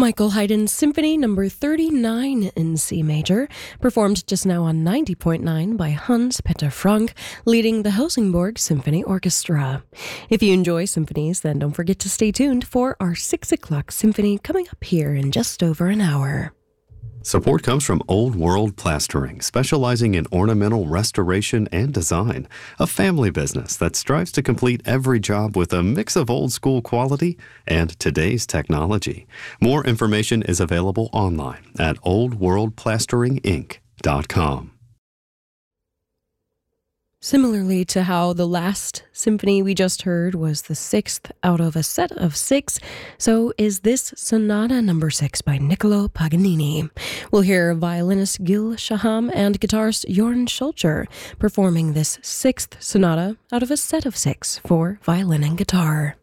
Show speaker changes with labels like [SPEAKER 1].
[SPEAKER 1] Michael Haydn's Symphony Number 39 in C major, performed just now on 90.9 by Hans-Peter Frank, leading the Helsingborg Symphony Orchestra. If you enjoy symphonies, then don't forget to stay tuned for our 6 o'clock symphony coming up here in just over an hour.
[SPEAKER 2] Support comes from Old World Plastering, specializing in ornamental restoration and design, a family business that strives to complete every job with a mix of old school quality and today's technology. More information is available online at oldworldplasteringinc.com.
[SPEAKER 1] Similarly to how the last symphony we just heard was the 6th out of a set of 6, so is this Sonata Number 6 by Niccolo Paganini. We'll hear violinist Gil Shaham and guitarist Jorn Schulcher performing this 6th sonata out of a set of 6 for violin and guitar.